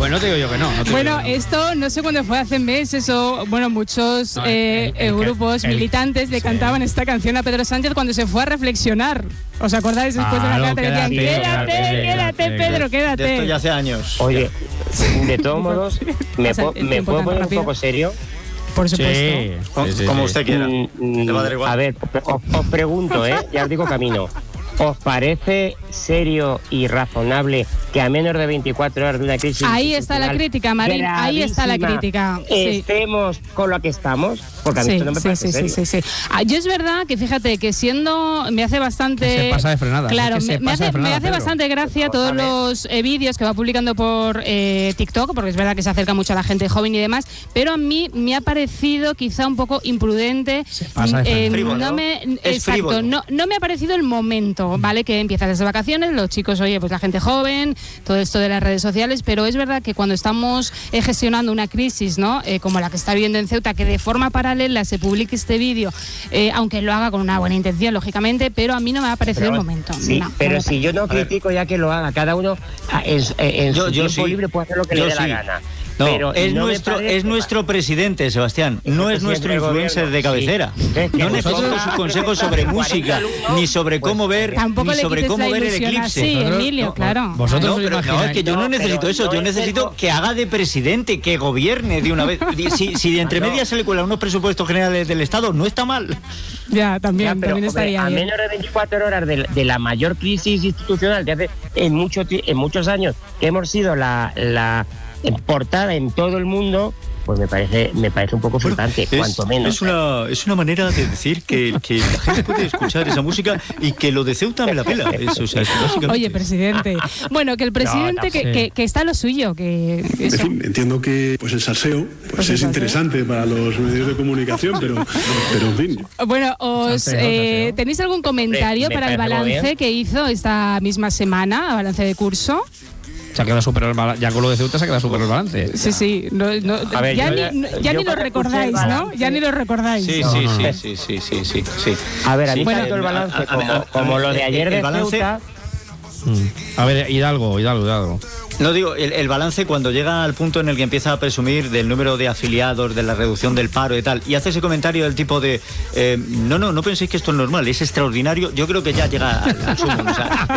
Pues no te digo yo que no. Bueno, esto no sé cuándo fue, hace meses o, bueno, muchos grupos militantes le cantaban esta canción a Pedro Sánchez cuando se fue a reflexionar. ¿Os acordáis? Después de la carta decían, quédate, Pedro, quédate. De esto ya hace años. Oye, de todos modos, ¿me puedo poner un poco serio? Por supuesto. Sí. Como usted quiera. Le va a dar igual. A ver, os pregunto, ya os digo camino. ¿Os parece serio y razonable que a menos de 24 horas de una crisis ahí está la crítica, Marín, ahí está la crítica. Estemos con lo que estamos? Porque a mí esto no me parece serio. Sí. Yo es verdad que fíjate que me hace bastante... Se pasa de frenada. Claro, me hace bastante gracia todos los vídeos que va publicando por TikTok, porque es verdad que se acerca mucho a la gente joven y demás, pero a mí me ha parecido quizá un poco imprudente. Se pasa de frenada. No me ha parecido el momento, ¿vale? Que empiezan las vacaciones, los chicos, oye, pues la gente joven, todo esto de las redes sociales, pero es verdad que cuando estamos gestionando una crisis, ¿no? Como la que está viviendo en Ceuta, que de forma paralela se publique este vídeo, aunque lo haga con una buena intención, lógicamente, pero a mí no me ha parecido el momento. Sí, no, pero si yo no critico ya que lo haga, cada uno en su tiempo libre puede hacer lo que le dé la gana. No, pero es nuestro presidente, Sebastián, no es nuestro influencer de cabecera. No necesito sus consejos sobre música, ni sobre cómo ver, ni sobre cómo ver el eclipse. Sí, Emilio, claro. Vosotros es que yo no necesito eso, yo necesito que haga de presidente, que gobierne de una vez. Si de entre medias se le cuelan unos presupuestos generales del Estado, no está mal. Ya, también estaría a bien. menos de 24 horas de la mayor crisis institucional de hace en muchos años, que hemos sido la portada en todo el mundo, pues me parece un poco flipante, cuanto menos. Es una manera de decir que la gente puede escuchar esa música y que lo de Ceuta me la pela. Eso, básicamente. Oye, presidente. Bueno, que el presidente que está lo suyo, que eso. En fin, entiendo que pues el salseo es interesante para los medios de comunicación, pero en fin. Bueno, ¿tenéis algún comentario para el balance que hizo esta misma semana, balance de curso? Se ha quedado súper el balance. Ya con lo de Ceuta se ha quedado súper el balance. Sí. A ver, ya ni lo recordáis, ¿no? Ya ni lo recordáis. Sí. A ver, a mí tanto el balance como lo de ayer de Ceuta. A ver, Hidalgo. No digo, el balance cuando llega al punto en el que empieza a presumir del número de afiliados, de la reducción del paro y tal, y hace ese comentario del tipo de no penséis que esto es normal, es extraordinario, yo creo que ya llega al sumo. O sea,